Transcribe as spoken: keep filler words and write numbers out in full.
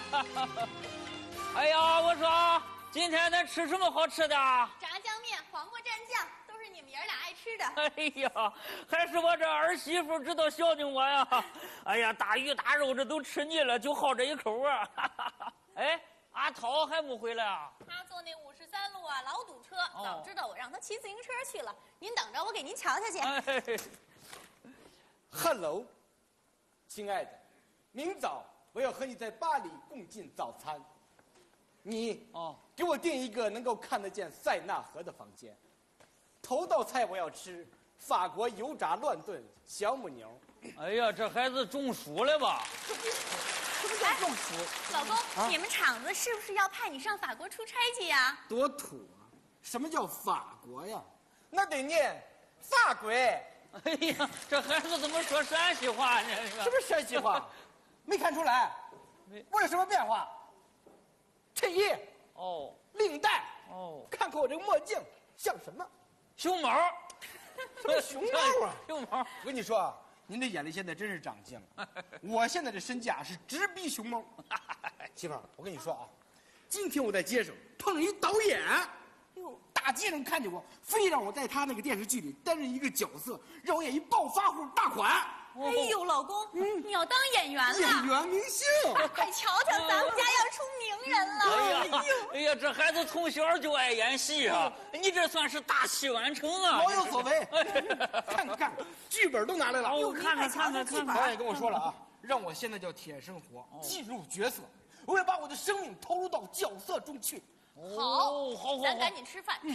哎呀，我说今天咱吃什么好吃的？ 炸酱面、黄瓜蘸酱，都是你们爷俩爱吃的。 哎呀，还是我这儿媳妇知道孝敬我呀！哎呀，大鱼大肉这都吃腻了，就好这一口啊！哎，阿涛还没回来啊？ 他坐那五十三路啊，老堵车。 哦、 早知道我让他骑自行车去了。您等着，我给您瞧瞧去。 哎 Hello， 亲爱的，明早我要和你在巴黎共进早餐。你哦， 给我订一个能够看得见塞纳河的房间。头道菜我要吃法国油炸乱炖小母牛。 哎呀，这孩子中暑了吧？ 什么叫中暑？ 老公，啊、你们厂子是不是要派你上法国出差去呀？ 多土啊！什么叫法国呀？那得念法国。 哎呀，这孩子怎么说陕西话呢？ 什么陕西话？没看出来？ 没。 我有什么变化？衬衣哦， 领带哦， 看看我这个墨镜像什么？ 熊猫。 什么熊猫啊？ 熊猫。 我跟你说啊，您的眼力现在真是长进了。我现在的身价是直逼熊猫。媳妇儿，我跟你说啊，今天我在街上碰了一导演。大街上看见我，非让我在他那个电视剧里担任一个角色，让我演一暴发户大款。 哎呦，老公，嗯、你要当演员了？ 演员明星， 快瞧瞧，咱们家要出名人了！ 哎呀，哎呀，这孩子从小就爱演戏啊！你这算是大器晚成啊！ 老有所为。看看看，剧本都拿来了。 哦，看看看看看看。 导演跟我说了啊，让我现在叫铁生活，进入角色，我要把我的生命投入到角色中去。 好， 好，好， 咱赶紧吃饭。